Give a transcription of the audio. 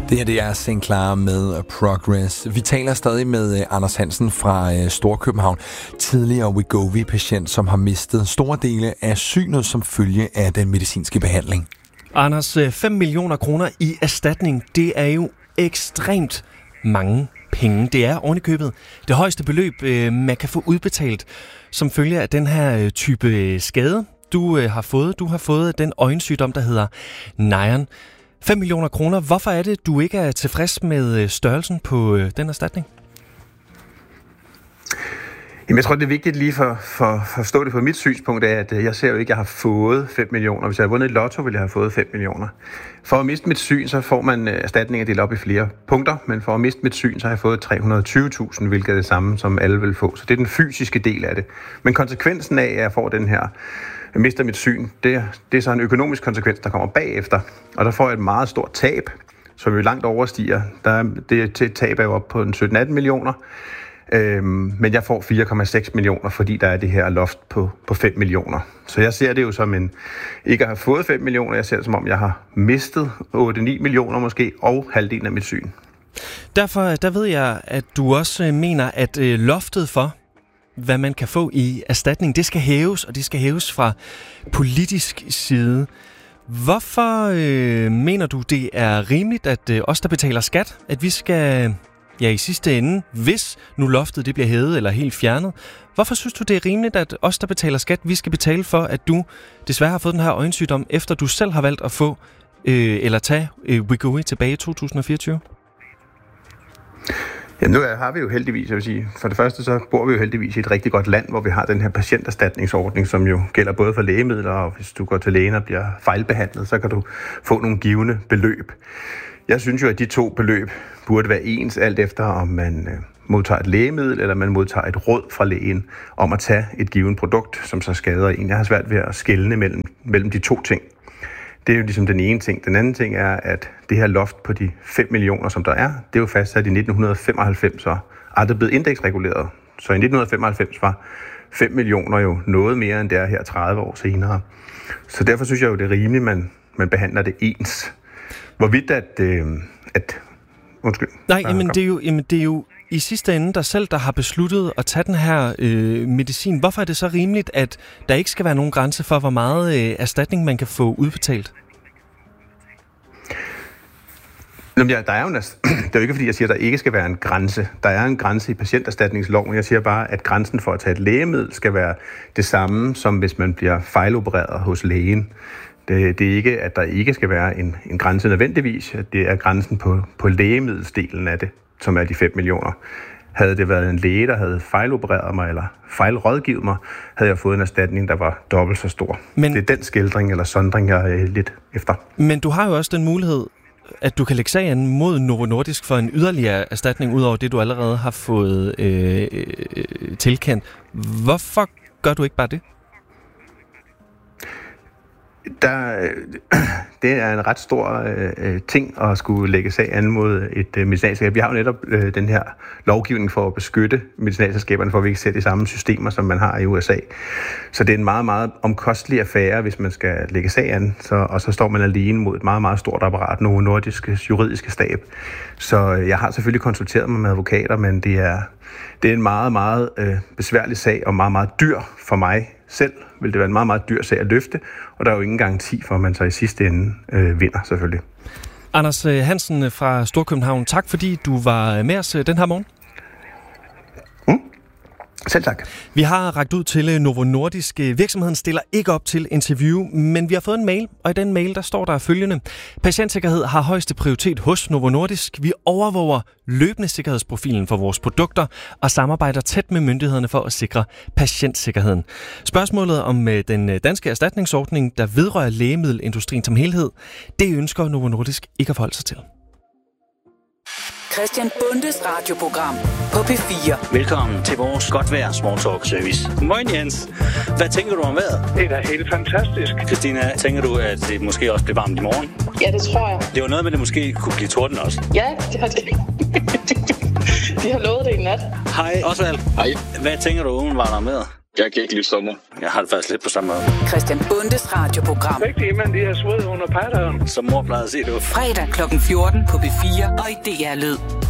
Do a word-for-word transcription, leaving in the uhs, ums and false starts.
Det her det er Sinclair med Progress. Vi taler stadig med Anders Hansen fra Storkøbenhavn, tidligere Wegovy-patient, som har mistet store dele af synet som følge af den medicinske behandling. Anders, fem millioner kroner i erstatning, det er jo ekstremt mange penge. Det er ovenikøbet det højeste beløb, man kan få udbetalt som følge af den her type skade, du har fået. Du har fået den øjensygdom, der hedder Niren. fem millioner kroner. Hvorfor er det, du ikke er tilfreds med størrelsen på den erstatning? Jamen, jeg tror, det er vigtigt lige for, for, for at forstå det fra mit synspunkt, er, at jeg ser jo ikke, at jeg har fået fem millioner. Hvis jeg havde vundet et lotto, ville jeg have fået fem millioner. For at miste mit syn, så får man erstatninger delt op i flere punkter, men for at miste mit syn, så har jeg fået tre hundrede og tyve tusind, hvilket er det samme, som alle vil få. Så det er den fysiske del af det. Men konsekvensen af, at jeg får den her, jeg mister mit syn, det, det er så en økonomisk konsekvens, der kommer bagefter. Og der får jeg et meget stort tab, som jo langt overstiger. Der, det, det tab er jo op på sytten atten millioner. Øhm, men jeg får fire komma seks millioner, fordi der er det her loft på, på fem millioner. Så jeg ser det jo som en, ikke at have fået fem millioner, jeg ser det som om, jeg har mistet otte ni millioner måske, og halvdelen af mit syn. Derfor der ved jeg, at du også mener, at øh, loftet for, hvad man kan få i erstatning, det skal hæves, og det skal hæves fra politisk side. Hvorfor øh, mener du, det er rimeligt, at øh, os, der betaler skat, at vi skal... Ja, i sidste ende, hvis nu loftet det bliver hævet eller helt fjernet. Hvorfor synes du, det er rimeligt, at os, der betaler skat, vi skal betale for, at du desværre har fået den her øjensygdom, efter du selv har valgt at få øh, eller tage øh, Wegovy tilbage i to tusind og fireogtyve? Ja, nu har vi jo heldigvis, jeg vil sige, for det første så bor vi jo heldigvis i et rigtig godt land, hvor vi har den her patienterstatningsordning, som jo gælder både for lægemidler, og hvis du går til lægen og bliver fejlbehandlet, så kan du få nogle givne beløb. Jeg synes jo, at de to beløb burde være ens, alt efter om man øh, modtager et lægemiddel, eller man modtager et råd fra lægen om at tage et givet produkt, som så skader en. Jeg har svært ved at skelne mellem, mellem de to ting. Det er jo ligesom den ene ting. Den anden ting er, at det her loft på de fem millioner, som der er, det er jo fastsat i nitten femoghalvfems og aldrig blevet indeksreguleret. Så i nitten femoghalvfems var fem millioner jo noget mere, end det er her tredive år senere. Så derfor synes jeg jo, det er rimeligt, at man, man behandler det ens. Hvorvidt at... Øh, at undskyld. Nej, jamen det, er jo, jamen det er jo i sidste ende dig selv, der har besluttet at tage den her øh, medicin. Hvorfor er det så rimeligt, at der ikke skal være nogen grænse for, hvor meget øh, erstatning man kan få udbetalt? Jamen, ja, der er jo næst, det er jo ikke, fordi jeg siger, at der ikke skal være en grænse. Der er en grænse i patienterstatningsloven. Jeg siger bare, at grænsen for at tage et lægemiddel skal være det samme, som hvis man bliver fejlopereret hos lægen. Det, det er ikke, at der ikke skal være en, en grænse nødvendigvis. Det er grænsen på, på lægemiddelsdelen af det, som er de fem millioner. Havde det været en læge, der havde fejlopereret mig eller fejlrådgivet mig, havde jeg fået en erstatning, der var dobbelt så stor. Men, det er den skildring eller sondring, jeg er lidt efter. Men du har jo også den mulighed, at du kan lægge sagen mod Novo Nordisk for en yderligere erstatning, ud over det, du allerede har fået øh, øh, tilkendt. Hvorfor gør du ikke bare det? Der, det er en ret stor øh, ting at skulle lægge sag an mod et øh, medicinalselskab. Vi har jo netop øh, den her lovgivning for at beskytte medicinalselskaberne, for at vi ikke sætte de samme systemer, som man har i U S A. Så det er en meget, meget omkostelig affære, hvis man skal lægge sag an, så, og så står man alene mod et meget, meget stort apparat, Novo Nordiske juridiske stab. Så jeg har selvfølgelig konsulteret mig med advokater, men det er, det er en meget, meget øh, besværlig sag og meget, meget dyr for mig selv. Vil det være en meget, meget dyr sag at løfte, og der er jo ingen garanti for, at man så i sidste ende øh, vinder, selvfølgelig. Anders Hansen fra Storkøbenhavn, tak fordi du var med os den her morgen. Mm. Selv tak. Vi har rakt ud til Novo Nordisk. Virksomheden stiller ikke op til interview, men vi har fået en mail, og i den mail der står der følgende: Patientsikkerhed har højeste prioritet hos Novo Nordisk. Vi overvåger løbende sikkerhedsprofilen for vores produkter og samarbejder tæt med myndighederne for at sikre patientsikkerheden. Spørgsmålet om den danske erstatningsordning, der vedrører lægemiddelindustrien som helhed, det ønsker Novo Nordisk ikke at forholde sig til. Christian Bundes radioprogram på P fire. Velkommen til vores godt vejr small talk service. Moin Jens. Hvad tænker du om vejret? Det er da helt fantastisk. Christina, tænker du, at det måske også bliver varmt i morgen? Ja, det tror jeg. Det var noget med, at det måske kunne blive torden også. Ja, det har det. De har lovet det i nat. Hej Osvald. Hej. Hvad tænker du umiddelbart om vejret? Jeg kan ikke lide sommer. Jeg har det faktisk lidt på samme måde. Christian Bundes radioprogram. Rigtig, men de har svået under patteren. Som mor plejede at sige det. Fredag klokken fjorten på P fire og i D R Lyd.